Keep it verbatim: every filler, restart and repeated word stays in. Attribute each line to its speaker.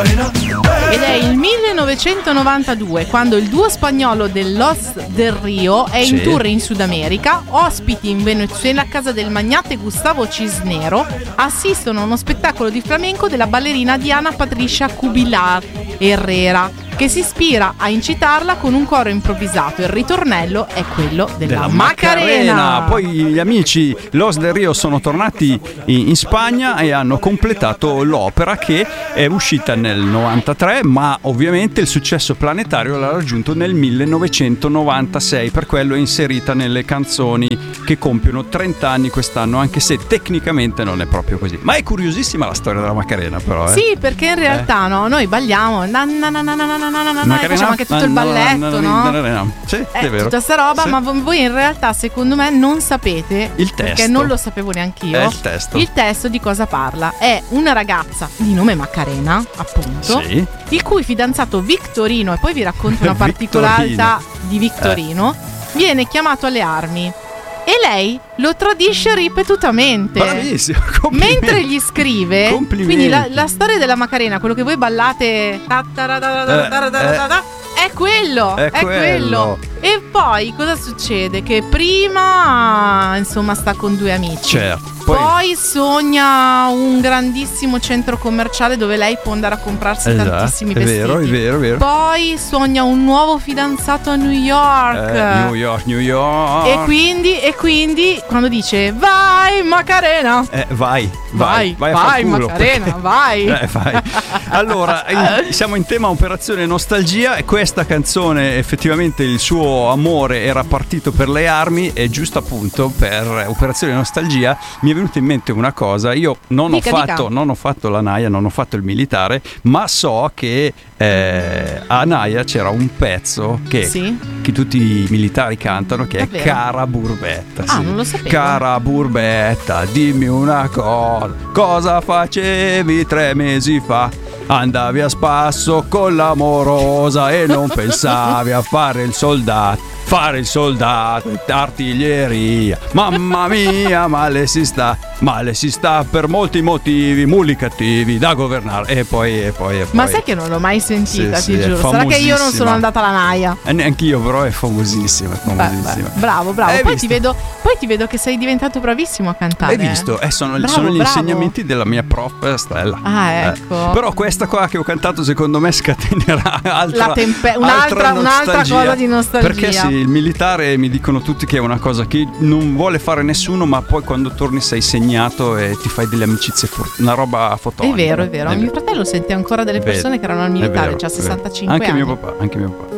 Speaker 1: Ed è il millenovecentonovantadue quando il duo spagnolo del Los del Rio è in
Speaker 2: sì.
Speaker 1: tour in Sud America, ospiti in Venezuela a casa del magnate Gustavo Cisnero, assistono a uno spettacolo di flamenco della ballerina Diana Patricia Cubillar Herrera, che si ispira a incitarla con un coro improvvisato. Il ritornello è quello della,
Speaker 2: della
Speaker 1: Macarena.
Speaker 2: Macarena. Poi gli amici Los del Rio sono tornati in, in Spagna e hanno completato l'opera, che è uscita nel novantatré, ma ovviamente il successo planetario l'ha raggiunto nel millenovecentonovantasei, per quello è inserita nelle canzoni che compiono trenta anni quest'anno, anche se tecnicamente non è proprio così. Ma è curiosissima la storia della Macarena, però eh?
Speaker 1: Sì, perché in realtà eh. no, noi balliamo na na na na na na na na na, facciamo anche tutto il balletto, no?
Speaker 2: Sì,
Speaker 1: eh,
Speaker 2: è vero.
Speaker 1: Tutta sta roba,
Speaker 2: sì.
Speaker 1: ma voi in realtà secondo me non sapete
Speaker 2: il testo,
Speaker 1: perché non lo sapevo neanche io.
Speaker 2: È il testo.
Speaker 1: Il testo di cosa parla? È una ragazza di nome Macarena, appunto,
Speaker 2: sì.
Speaker 1: il cui fidanzato Victorino, e poi vi racconto una particolarità di Victorino, eh. viene chiamato alle armi. E lei lo tradisce ripetutamente.
Speaker 2: Bravissimo,
Speaker 1: mentre gli scrive. Quindi la, la storia della Macarena, quello che voi ballate, ta ta ta ta ta ta ta ta, è quello,
Speaker 2: è,
Speaker 1: è quello. quello. E poi cosa succede? Che prima insomma sta con due amici.
Speaker 2: Certo. Poi,
Speaker 1: poi sogna un grandissimo centro commerciale dove lei può andare a comprarsi
Speaker 2: esatto,
Speaker 1: tantissimi
Speaker 2: è
Speaker 1: vestiti.
Speaker 2: Vero, è vero, è vero.
Speaker 1: Poi sogna un nuovo fidanzato a New York.
Speaker 2: Eh, New York, New York.
Speaker 1: E quindi, e quindi quando dice vai Macarena,
Speaker 2: eh, vai, vai, vai,
Speaker 1: vai,
Speaker 2: vai
Speaker 1: Macarena,
Speaker 2: perché...
Speaker 1: vai.
Speaker 2: Eh, vai. Allora, in, siamo in tema Operazione Nostalgia, e questa canzone effettivamente il suo amore era partito per le armi, e giusto appunto per Operazione Nostalgia mi è venuta in mente una cosa. Io non
Speaker 1: dica,
Speaker 2: ho fatto
Speaker 1: dica.
Speaker 2: non ho fatto la Naia, non ho fatto il militare, ma so che eh, a Naia c'era un pezzo che,
Speaker 1: sì?
Speaker 2: che tutti i militari cantano, che
Speaker 1: Davvero?
Speaker 2: è Cara Burbetta.
Speaker 1: Ah,
Speaker 2: sì.
Speaker 1: non lo sapevo.
Speaker 2: Cara Burbetta, dimmi una cosa, cosa facevi tre mesi fa? Andavi a spasso con l'amorosa e non pensavi a fare il soldato. Fare il soldato in artiglieria. Mamma mia, male si sta, male si sta per molti motivi, muli cattivi da governare. E poi, e poi, e poi.
Speaker 1: Ma sai che non l'ho mai sentita,
Speaker 2: sì,
Speaker 1: ti
Speaker 2: sì,
Speaker 1: giuro. Sarà che io non sono andata alla Naia.
Speaker 2: E neanche io, però è famosissima, è famosissima.
Speaker 1: Beh, beh, bravo, bravo.
Speaker 2: Hai
Speaker 1: Poi
Speaker 2: visto?
Speaker 1: ti, vedo, poi ti vedo che sei diventato bravissimo a cantare.
Speaker 2: Hai visto? Eh, sono,
Speaker 1: bravo,
Speaker 2: sono gli
Speaker 1: bravo.
Speaker 2: insegnamenti della mia prof Stella.
Speaker 1: Ah, ecco.
Speaker 2: Eh. Però questa qua che ho cantato secondo me scatenerà altra,
Speaker 1: La tempe- un'altra,
Speaker 2: altra
Speaker 1: un'altra cosa di nostalgia.
Speaker 2: Perché sì, il militare mi dicono tutti che è una cosa che non vuole fare nessuno, ma poi quando torni sei segnato e ti fai delle amicizie, for- una roba fotonica.
Speaker 1: È vero, è vero.
Speaker 2: È
Speaker 1: mio
Speaker 2: vero.
Speaker 1: fratello sente ancora delle persone che erano al militare, c'ha sessantacinque
Speaker 2: anche
Speaker 1: anni.
Speaker 2: Mio papà, anche mio papà.